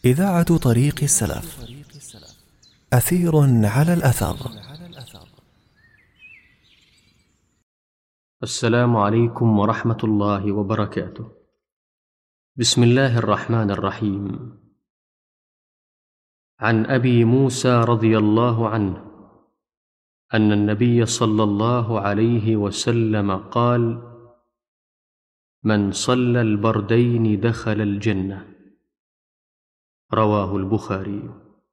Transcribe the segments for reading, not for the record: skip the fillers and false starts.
إذاعة طريق السلف، أثير على الأثر. السلام عليكم ورحمة الله وبركاته. بسم الله الرحمن الرحيم. عن أبي موسى رضي الله عنه أن النبي صلى الله عليه وسلم قال: من صلى البردين دخل الجنة. رواه البخاري.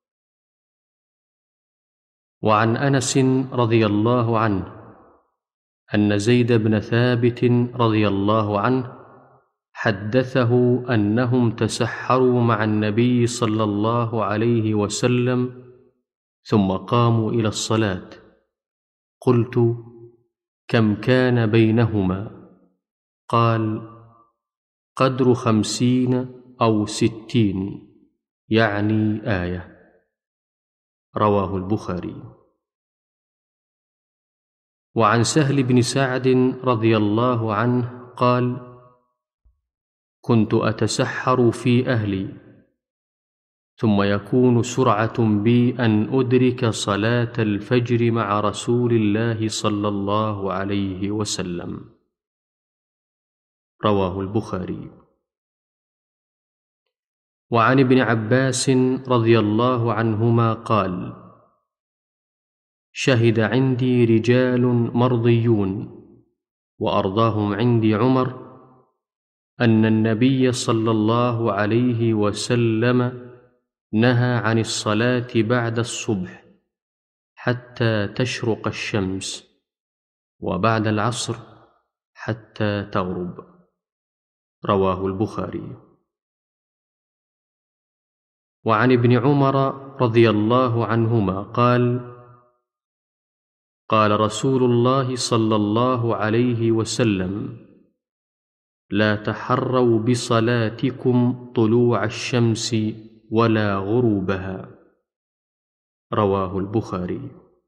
وعن أنس رضي الله عنه أن زيد بن ثابت رضي الله عنه حدثه أنهم تسحروا مع النبي صلى الله عليه وسلم ثم قاموا إلى الصلاة. قلت: كم كان بينهما؟ قال: قدر 50 أو 60، يعني آية. رواه البخاري. وعن سهل بن سعد رضي الله عنه قال: كنت أتسحر في أهلي، ثم يكون سرعة بي أن أدرك صلاة الفجر مع رسول الله صلى الله عليه وسلم. رواه البخاري. وعن ابن عباس رضي الله عنهما قال: شهد عندي رجال مرضيون، وأرضاهم عندي عمر، أن النبي صلى الله عليه وسلم نهى عن الصلاة بعد الصبح حتى تشرق الشمس، وبعد العصر حتى تغرب. رواه البخاري. وعن ابن عمر رضي الله عنهما قال: قال رسول الله صلى الله عليه وسلم: لا تحروا بصلاتكم طلوع الشمس ولا غروبها. رواه البخاري.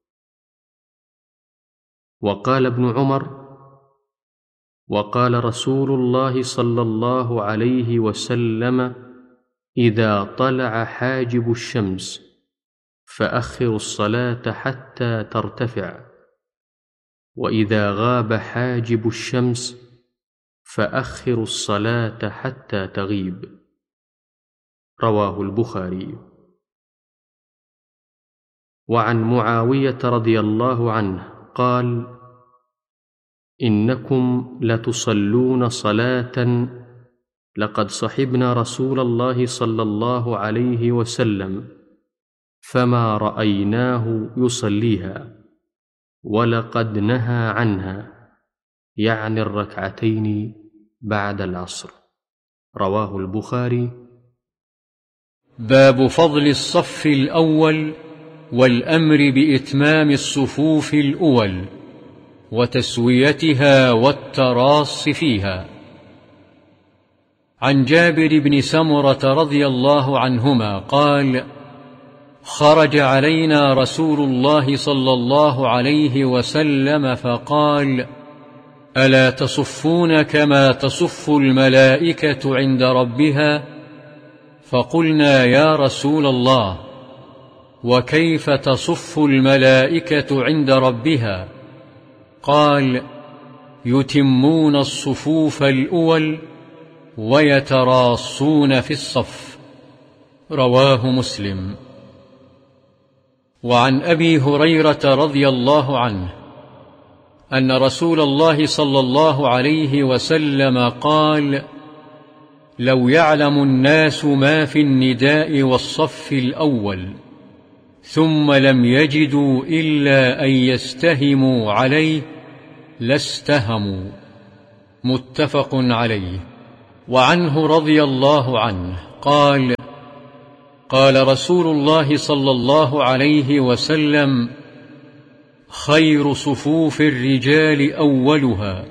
وقال ابن عمر: وقال رسول الله صلى الله عليه وسلم: إذا طلع حاجب الشمس فأخروا الصلاة حتى ترتفع، وإذا غاب حاجب الشمس فأخروا الصلاة حتى تغيب. رواه البخاري. وعن معاوية رضي الله عنه قال: إنكم لتصلون صلاة لقد صحبنا رسول الله صلى الله عليه وسلم فما رأيناه يصليها، ولقد نهى عنها، يعني الركعتين بعد العصر. رواه البخاري. باب فضل الصف الأول والأمر بإتمام الصفوف الأول وتسويتها والتراص فيها. عن جابر بن سمرة رضي الله عنهما قال: خرج علينا رسول الله صلى الله عليه وسلم فقال: ألا تصفون كما تصف الملائكة عند ربها؟ فقلنا: يا رسول الله، وكيف تصف الملائكة عند ربها؟ قال: يتمون الصفوف الأول ويتراصون في الصف. رواه مسلم. وعن أبي هريرة رضي الله عنه أن رسول الله صلى الله عليه وسلم قال: لو يعلم الناس ما في النداء والصف الأول ثم لم يجدوا إلا أن يستهموا عليه لاستهموا. متفق عليه. وعنه رضي الله عنه قال: قال رسول الله صلى الله عليه وسلم: خير صفوف الرجال أولها،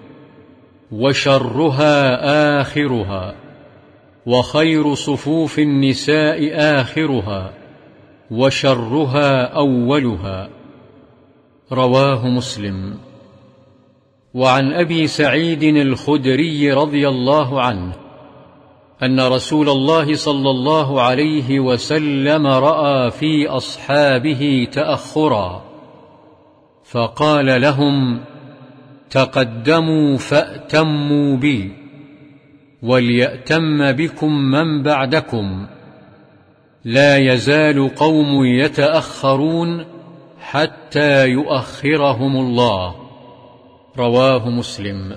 وشرها آخرها، وخير صفوف النساء آخرها، وشرها أولها. رواه مسلم. وعن أبي سعيد الخدري رضي الله عنه أن رسول الله صلى الله عليه وسلم رأى في أصحابه تأخرا، فقال لهم: تقدموا فأتموا بي، وليأتم بكم من بعدكم، لا يزال قوم يتأخرون حتى يؤخرهم الله. رواه مسلم.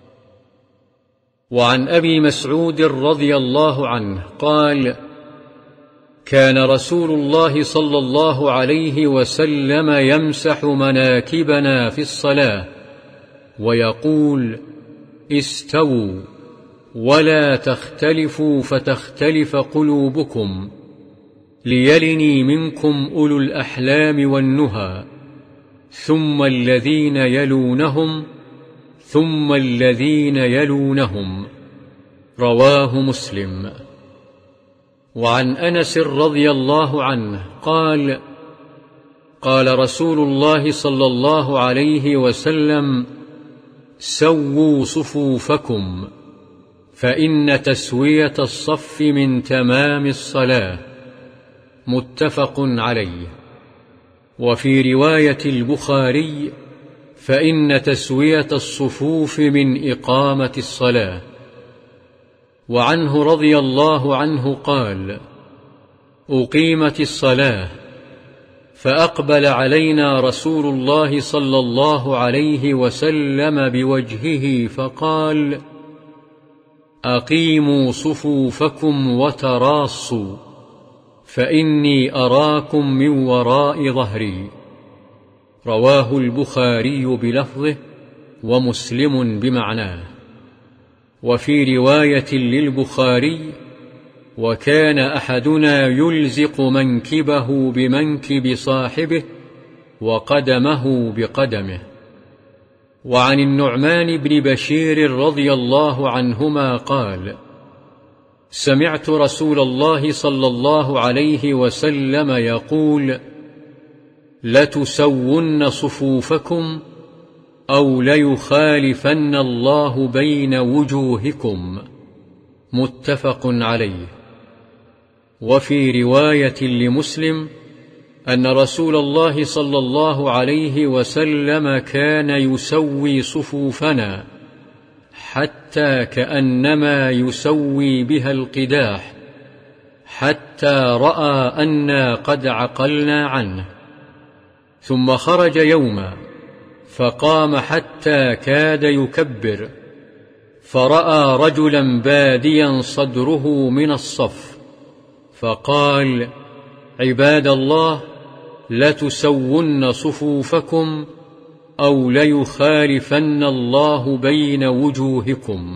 وعن أبي مسعود رضي الله عنه قال: كان رسول الله صلى الله عليه وسلم يمسح مناكبنا في الصلاة ويقول: استووا ولا تختلفوا فتختلف قلوبكم، ليلني منكم أولو الأحلام والنهى، ثم الذين يلونهم، ثم الذين يلونهم. رواه مسلم. وعن أنس رضي الله عنه قال: قال رسول الله صلى الله عليه وسلم: سووا صفوفكم، فإن تسوية الصف من تمام الصلاة. متفق عليه. وفي رواية البخاري: فإن تسوية الصفوف من إقامة الصلاة. وعنه رضي الله عنه قال: أقيمت الصلاة، فأقبل علينا رسول الله صلى الله عليه وسلم بوجهه فقال: أقيموا صفوفكم وتراصوا، فإني أراكم من وراء ظهري. رواه البخاري بلفظه ومسلم بمعناه. وفي رواية للبخاري: وكان أحدنا يلزق منكبه بمنكب صاحبه وقدمه بقدمه. وعن النعمان بن بشير رضي الله عنهما قال: سمعت رسول الله صلى الله عليه وسلم يقول: لتسون صفوفكم أو ليخالفن الله بين وجوهكم. متفق عليه. وفي رواية لمسلم أن رسول الله صلى الله عليه وسلم كان يسوي صفوفنا حتى كأنما يسوي بها القداح، حتى رأى أنا قد عقلنا عنه. ثم خرج يوما فقام حتى كاد يكبر، فرأى رجلا باديا صدره من الصف، فقال: عباد الله، لتسون صفوفكم أو ليخالفن الله بين وجوهكم.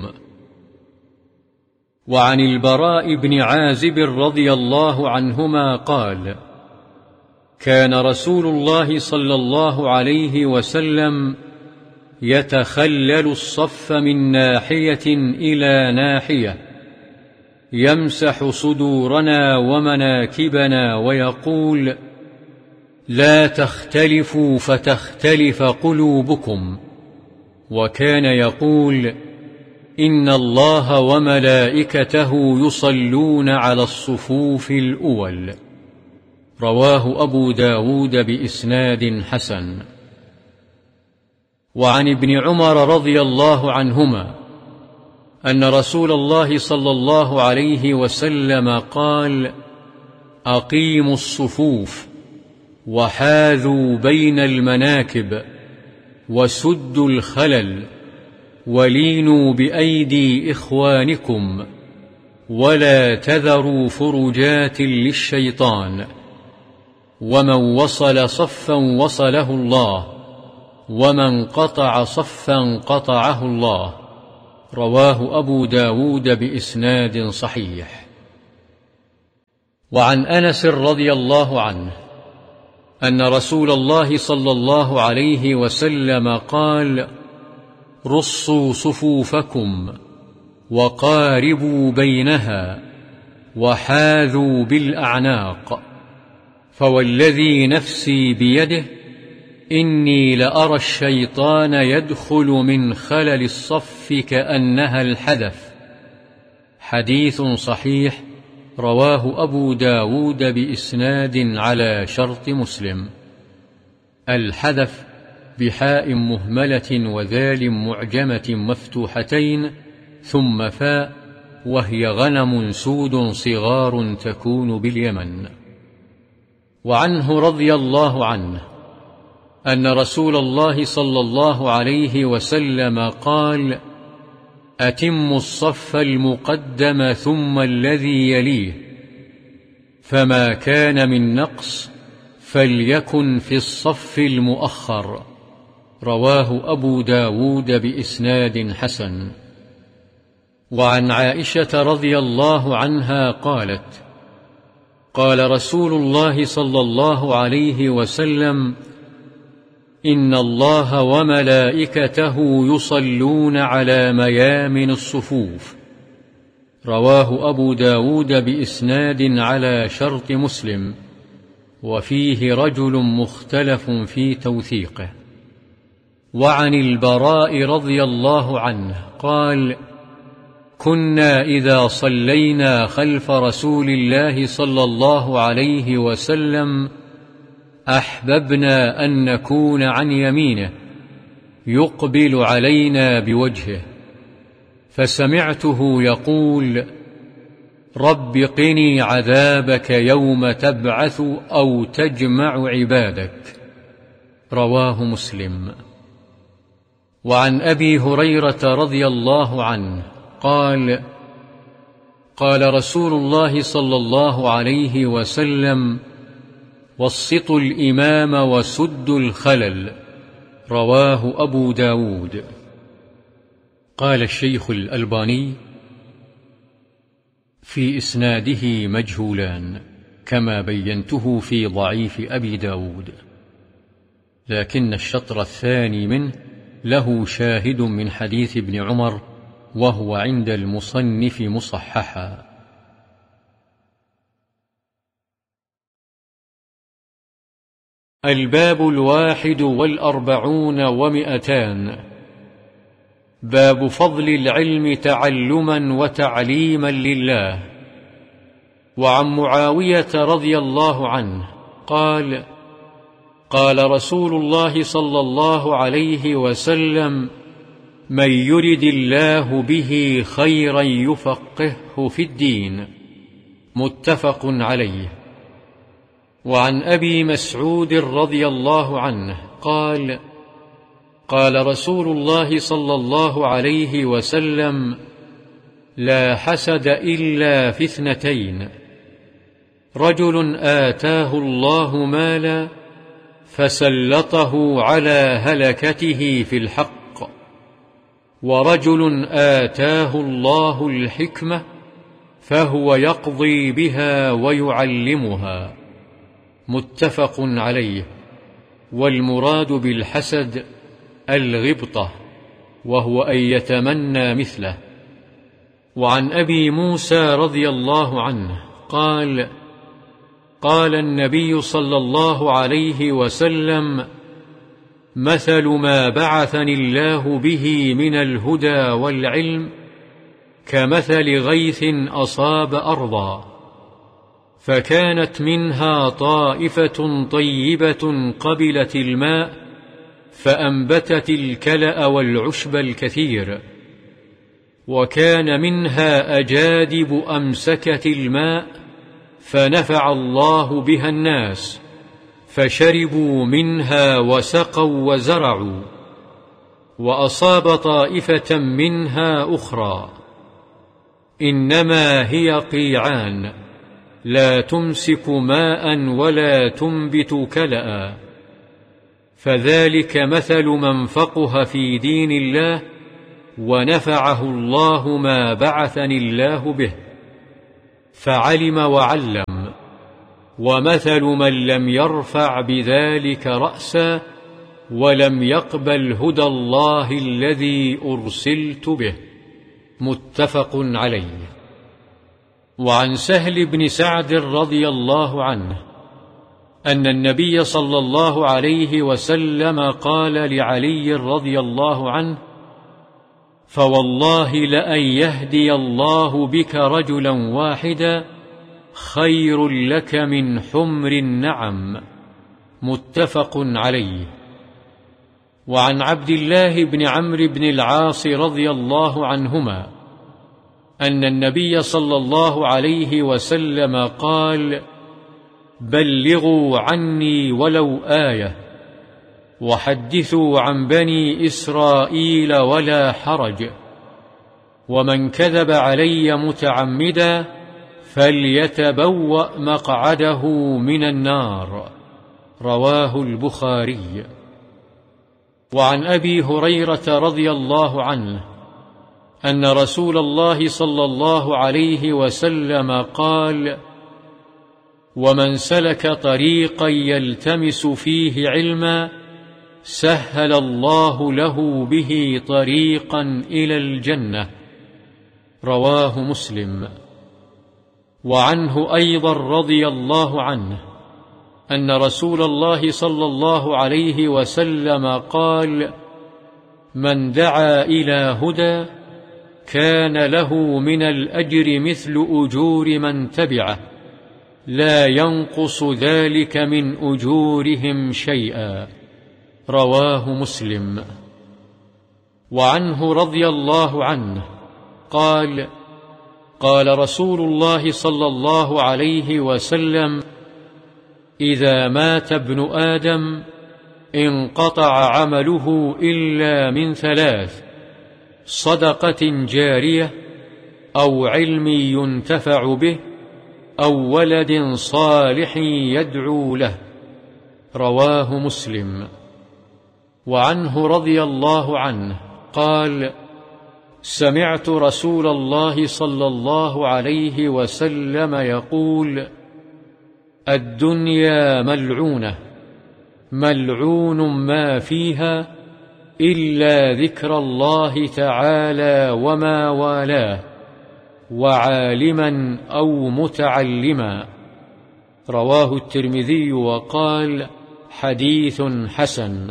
وعن البراء بن عازب رضي الله عنهما قال: كان رسول الله صلى الله عليه وسلم يتخلل الصف من ناحية إلى ناحية، يمسح صدورنا ومناكبنا ويقول: لا تختلفوا فتختلف قلوبكم. وكان يقول: إن الله وملائكته يصلون على الصفوف الأول. رواه أبو داود بإسناد حسن. وعن ابن عمر رضي الله عنهما أن رسول الله صلى الله عليه وسلم قال: أقيموا الصفوف وحاذوا بين المناكب وسدوا الخلل ولينوا بأيدي إخوانكم ولا تذروا فرجات للشيطان، ومن وصل صفا وصله الله، ومن قطع صفا قطعه الله. رواه أبو داود بإسناد صحيح. وعن أنس رضي الله عنه أن رسول الله صلى الله عليه وسلم قال: رصوا صفوفكم وقاربوا بينها وحاذوا بالأعناق، فوالذي نفسي بيده إني لأرى الشيطان يدخل من خلل الصف كأنها الحدث، حديث صحيح رواه أبو داود بإسناد على شرط مسلم. الحذف بحاء مهملة وذال معجمة مفتوحتين ثم فاء، وهي غنم سود صغار تكون باليمن. وعنه رضي الله عنه أن رسول الله صلى الله عليه وسلم قال: أتموا الصف المقدم ثم الذي يليه، فما كان من نقص فليكن في الصف المؤخر. رواه أبو داود بإسناد حسن. وعن عائشة رضي الله عنها قالت: قال رسول الله صلى الله عليه وسلم: إن الله وملائكته يصلون على ميامن الصفوف. رواه أبو داود بإسناد على شرط مسلم، وفيه رجل مختلف في توثيقه. وعن البراء رضي الله عنه قال: كنا إذا صلينا خلف رسول الله صلى الله عليه وسلم أحببنا أن نكون عن يمينه يقبل علينا بوجهه، فسمعته يقول: رب قني عذابك يوم تبعث أو تجمع عبادك. رواه مسلم. وعن أبي هريرة رضي الله عنه قال: قال رسول الله صلى الله عليه وسلم: وسطوا الإمام وسدوا الخلل. رواه أبو داود. قال الشيخ الألباني: في إسناده مجهولان كما بينته في ضعيف أبي داود، لكن الشطر الثاني منه له شاهد من حديث ابن عمر، وهو عند المصنف مصححا. الباب 41 و200. باب فضل العلم تعلما وتعليما لله. وعن معاوية رضي الله عنه قال: قال رسول الله صلى الله عليه وسلم: من يرد الله به خيرا يفقهه في الدين. متفق عليه. وعن أبي مسعود رضي الله عنه قال: قال رسول الله صلى الله عليه وسلم: لا حسد إلا في اثنتين: رجل آتاه الله مالا فسلطه على هلكته في الحق، ورجل آتاه الله الحكمة فهو يقضي بها ويعلمها. متفق عليه. والمراد بالحسد الغبطة، وهو أن يتمنى مثله. وعن أبي موسى رضي الله عنه قال: قال النبي صلى الله عليه وسلم: مثل ما بعثني الله به من الهدى والعلم كمثل غيث أصاب أرضا، فكانت منها طائفة طيبة قبلت الماء فأنبتت الكلأ والعشب الكثير، وكان منها أجادب أمسكت الماء فنفع الله بها الناس، فشربوا منها وسقوا وزرعوا. وأصاب طائفة منها أخرى، إنما هي قيعان لا تمسك ماء ولا تنبت كلأ، فذلك مثل من فقه في دين الله ونفعه الله ما بعثني الله به، فعلم وعلم. ومثل من لم يرفع بذلك رأسا ولم يقبل هدى الله الذي أرسلت به. متفق عليه. وعن سهل بن سعد رضي الله عنه أن النبي صلى الله عليه وسلم قال لعلي رضي الله عنه: فوالله لأن يهدي الله بك رجلا واحدا خير لك من حمر النعم. متفق عليه. وعن عبد الله بن عمرو بن العاص رضي الله عنهما أن النبي صلى الله عليه وسلم قال: بلغوا عني ولو آية، وحدثوا عن بني إسرائيل ولا حرج، ومن كذب علي متعمدا فليتبوأ مقعده من النار. رواه البخاري. وعن أبي هريرة رضي الله عنه أن رسول الله صلى الله عليه وسلم قال: ومن سلك طريقا يلتمس فيه علما سهل الله له به طريقا إلى الجنة. رواه مسلم. وعنه أيضا رضي الله عنه أن رسول الله صلى الله عليه وسلم قال: من دعا إلى هدى كان له من الأجر مثل أجور من تبعه، لا ينقص ذلك من أجورهم شيئا. رواه مسلم. وعنه رضي الله عنه قال: قال رسول الله صلى الله عليه وسلم: إذا مات ابن آدم انقطع عمله إلا من ثلاث: صدقة جارية، أو علم ينتفع به، أو ولد صالح يدعو له. رواه مسلم. وعنه رضي الله عنه قال: سمعت رسول الله صلى الله عليه وسلم يقول: الدنيا ملعونة، ملعون ما فيها إلا ذكر الله تعالى وما والاه، وعالما أو متعلما. رواه الترمذي وقال: حديث حسن.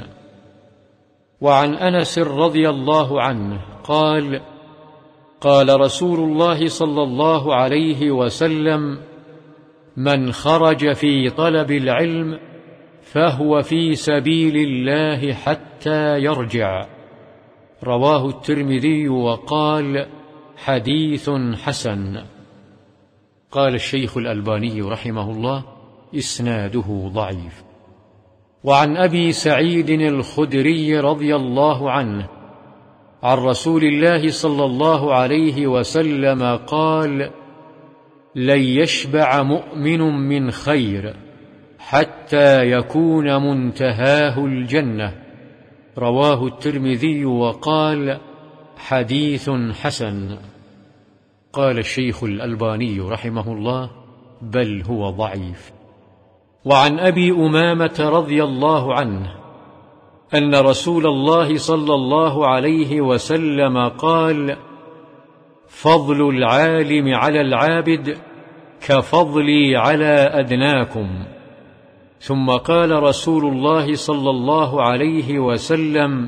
وعن أنس رضي الله عنه قال: قال رسول الله صلى الله عليه وسلم: من خرج في طلب العلم فهو في سبيل الله حتى يرجع. رواه الترمذي وقال: حديث حسن. قال الشيخ الألباني رحمه الله: إسناده ضعيف. وعن أبي سعيد الخدري رضي الله عنه عن رسول الله صلى الله عليه وسلم قال: لن يشبع مؤمن من خير حتى يكون منتهاه الجنة. رواه الترمذي وقال: حديث حسن. قال الشيخ الألباني رحمه الله: بل هو ضعيف. وعن أبي أمامة رضي الله عنه أن رسول الله صلى الله عليه وسلم قال: فضل العالم على العابد كفضلي على أدناكم. ثم قال رسول الله صلى الله عليه وسلم: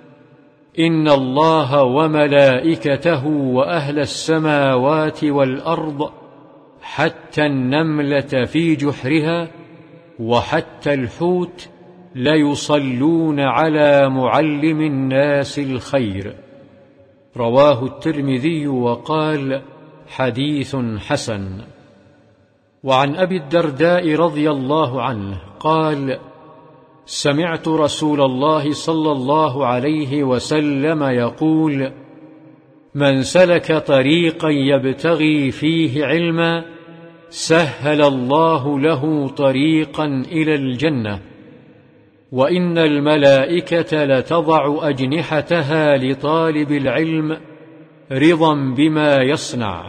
إن الله وملائكته وأهل السماوات والأرض حتى النملة في جحرها وحتى الحوت ليصلون على معلم الناس الخير. رواه الترمذي وقال: حديث حسن. وعن أبي الدرداء رضي الله عنه قال: سمعت رسول الله صلى الله عليه وسلم يقول: من سلك طريقا يبتغي فيه علما سهل الله له طريقا إلى الجنة، وإن الملائكة لتضع أجنحتها لطالب العلم رضا بما يصنع،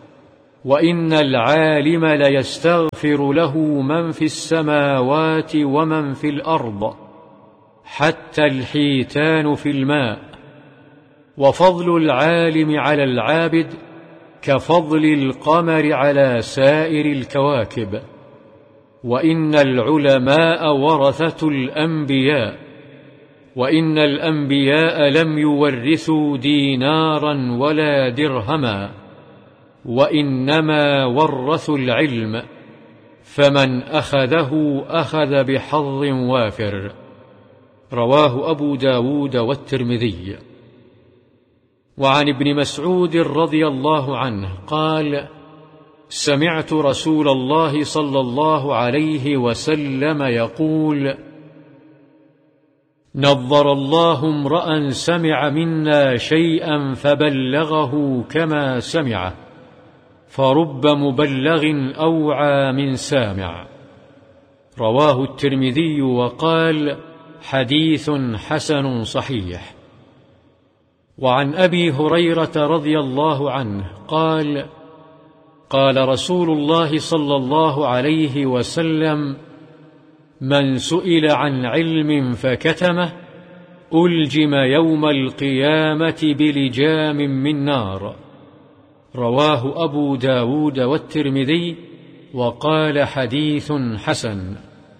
وإن العالم ليستغفر له من في السماوات ومن في الأرض حتى الحيتان في الماء. وفضل العالم على العابد كفضل القمر على سائر الكواكب، وإن العلماء ورثة الأنبياء، وإن الأنبياء لم يورثوا دينارا ولا درهما، وإنما ورثوا العلم، فمن أخذه أخذ بحظ وافر. رواه أبو داود والترمذي. وعن ابن مسعود رضي الله عنه قال: سمعت رسول الله صلى الله عليه وسلم يقول: نظر الله امرأ سمع منا شيئا فبلغه كما سمعه، فرب مبلغ أوعى من سامع. رواه الترمذي وقال: حديث حسن صحيح. وعن أبي هريرة رضي الله عنه قال: قال رسول الله صلى الله عليه وسلم: من سئل عن علم فكتمه ألجم يوم القيامة بلجام من نار. رواه أبو داود والترمذي وقال: حديث حسن.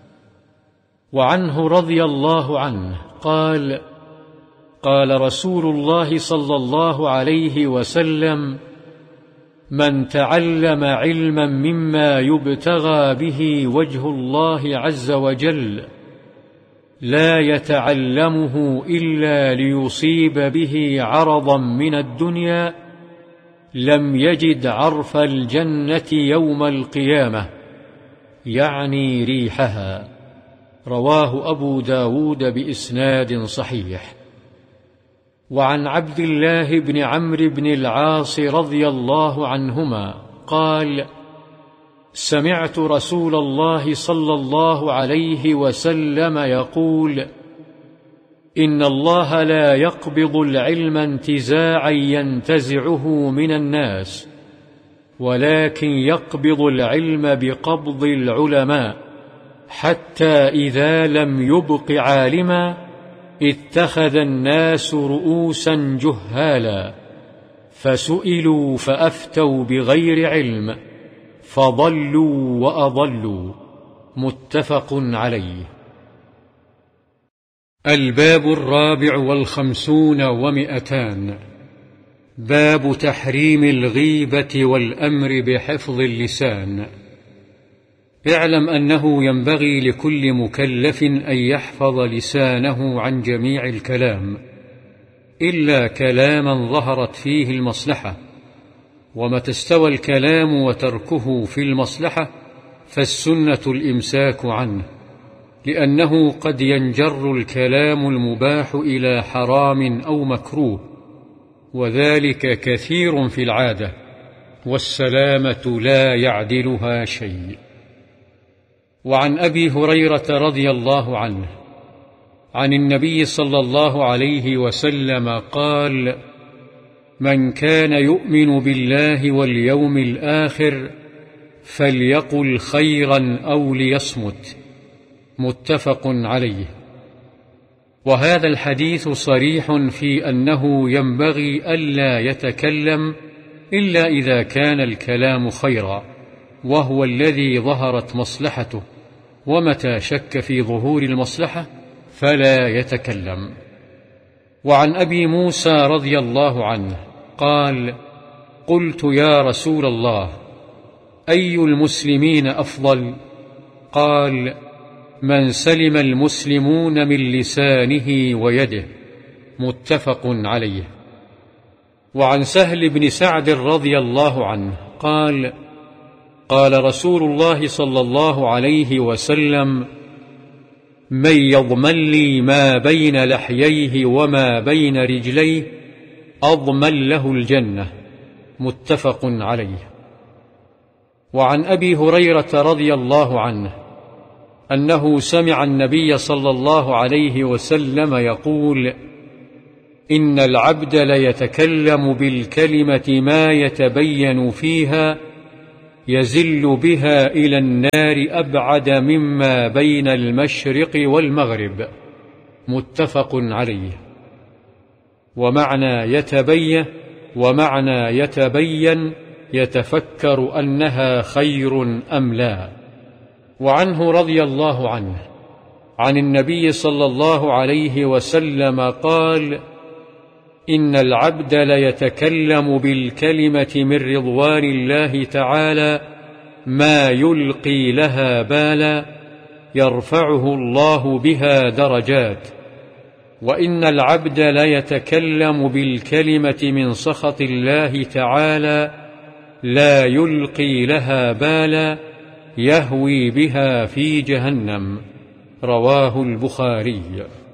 وعنه رضي الله عنه قال: قال رسول الله صلى الله عليه وسلم: من تعلم علما مما يبتغى به وجه الله عز وجل لا يتعلمه إلا ليصيب به عرضا من الدنيا لم يجد عرف الجنة يوم القيامة، يعني ريحها. رواه أبو داود بإسناد صحيح. وعن عبد الله بن عمرو بن العاص رضي الله عنهما قال: سمعت رسول الله صلى الله عليه وسلم يقول: إن الله لا يقبض العلم انتزاعا ينتزعه من الناس، ولكن يقبض العلم بقبض العلماء، حتى إذا لم يبق عالما اتخذ الناس رؤوسا جهالا، فسئلوا فأفتوا بغير علم، فضلوا وأضلوا. متفق عليه. الباب 54 و200. باب تحريم الغيبة والأمر بحفظ اللسان. اعلم أنه ينبغي لكل مكلف أن يحفظ لسانه عن جميع الكلام إلا كلاما ظهرت فيه المصلحة، ومتى استوى الكلام وتركه في المصلحة فالسنة الإمساك عنه، لأنه قد ينجر الكلام المباح إلى حرام أو مكروه، وذلك كثير في العادة، والسلامة لا يعدلها شيء. وعن أبي هريرة رضي الله عنه عن النبي صلى الله عليه وسلم قال: من كان يؤمن بالله واليوم الآخر فليقل خيرا أو ليصمت. متفق عليه. وهذا الحديث صريح في أنه ينبغي ألا يتكلم إلا إذا كان الكلام خيرا، وهو الذي ظهرت مصلحته، ومتى شك في ظهور المصلحة فلا يتكلم. وعن أبي موسى رضي الله عنه قال: قلت يا رسول الله، أي المسلمين أفضل؟ قال: من سلم المسلمون من لسانه ويده. متفق عليه. وعن سهل بن سعد رضي الله عنه قال: قال رسول الله صلى الله عليه وسلم: من يضمن لي ما بين لحييه وما بين رجليه أضمن له الجنة. متفق عليه. وعن أبي هريرة رضي الله عنه أنه سمع النبي صلى الله عليه وسلم يقول: إن العبد ليتكلم بالكلمة ما يتبين فيها يزل بها إلى النار أبعد مما بين المشرق والمغرب. متفق عليه. ومعنى يتبين يتفكر أنها خير أم لا. وعنه رضي الله عنه عن النبي صلى الله عليه وسلم قال: إن العبد ليتكلم بالكلمة من رضوان الله تعالى ما يلقي لها بالا يرفعه الله بها درجات، وإن العبد ليتكلم بالكلمة من سخط الله تعالى لا يلقي لها بالا يهوي بها في جهنم. رواه البخاري.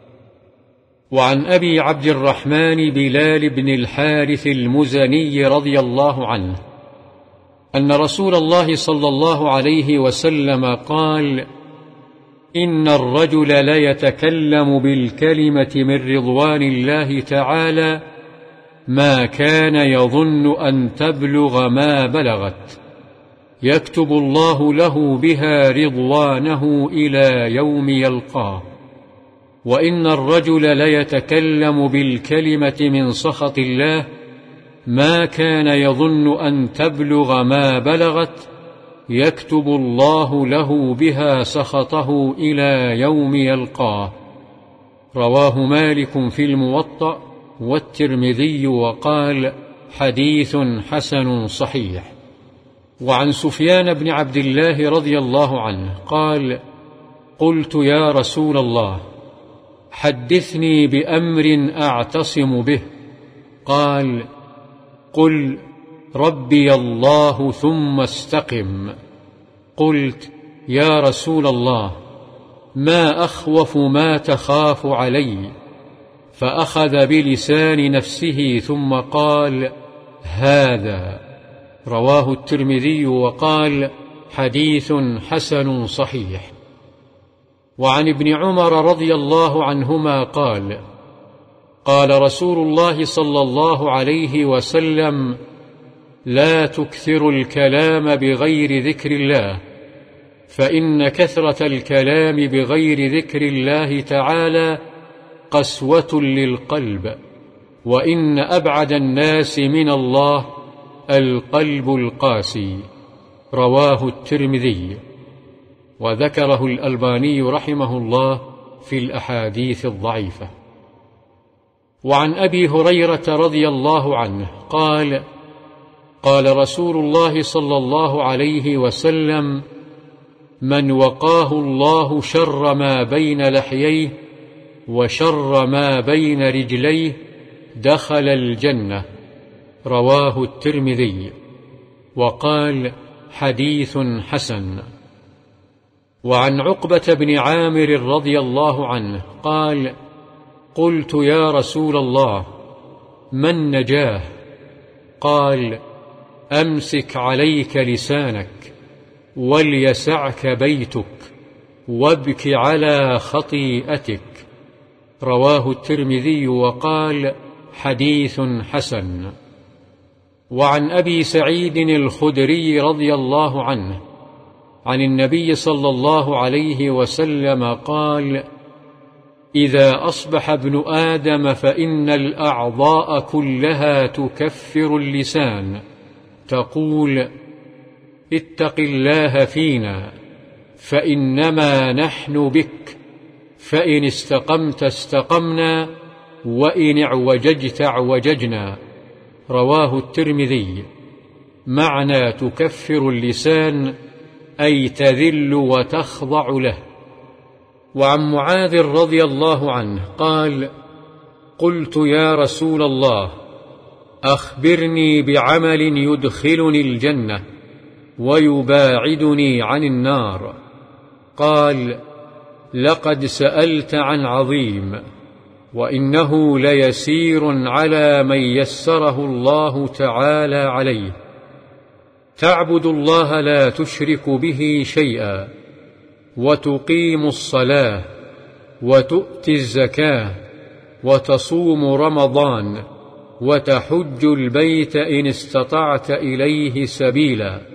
وعن أبي عبد الرحمن بلال بن الحارث المزني رضي الله عنه أن رسول الله صلى الله عليه وسلم قال: إن الرجل ليتكلم بالكلمة من رضوان الله تعالى ما كان يظن أن تبلغ ما بلغت، يكتب الله له بها رضوانه إلى يوم يلقاه. وإن الرجل ليتكلم بالكلمة من سخط الله ما كان يظن أن تبلغ ما بلغت، يكتب الله له بها سخطه إلى يوم يلقاه. رواه مالك في الموطأ والترمذي وقال: حديث حسن صحيح. وعن سفيان بن عبد الله رضي الله عنه قال: قلت يا رسول الله حدثني بأمر أعتصم به. قال: قل ربي الله ثم استقم. قلت: يا رسول الله ما أخوف ما تخاف علي؟ فأخذ بلسان نفسه ثم قال: هذا. رواه الترمذي وقال: حديث حسن صحيح. وعن ابن عمر رضي الله عنهما قال: قال رسول الله صلى الله عليه وسلم: لا تكثروا الكلام بغير ذكر الله، فإن كثرة الكلام بغير ذكر الله تعالى قسوة للقلب، وإن أبعد الناس من الله القلب القاسي. رواه الترمذي. وذكره الألباني رحمه الله في الأحاديث الضعيفة. وعن أبي هريرة رضي الله عنه قال: قال رسول الله صلى الله عليه وسلم: من وقاه الله شر ما بين لحييه وشر ما بين رجليه دخل الجنة. رواه الترمذي. وقال: حديث حسن. وعن عقبة بن عامر رضي الله عنه قال: قلت يا رسول الله ما النجاة؟ قال: أمسك عليك لسانك وليسعك بيتك وابك على خطيئتك. رواه الترمذي وقال: حديث حسن. وعن أبي سعيد الخدري رضي الله عنه عن النبي صلى الله عليه وسلم قال: إذا أصبح ابن آدم فإن الأعضاء كلها تكفر اللسان، تقول: اتق الله فينا فإنما نحن بك، فإن استقمت استقمنا وإن اعوججت اعوججنا. رواه الترمذي. معنى تكفر اللسان أي تذل وتخضع له. وعن معاذ رضي الله عنه قال: قلت يا رسول الله أخبرني بعمل يدخلني الجنة ويباعدني عن النار. قال: لقد سألت عن عظيم، وإنه ليسير على من يسره الله تعالى عليه. تعبد الله لا تشرك به شيئا، وتقيم الصلاة، وتؤتي الزكاة، وتصوم رمضان، وتحج البيت إن استطعت إليه سبيلا.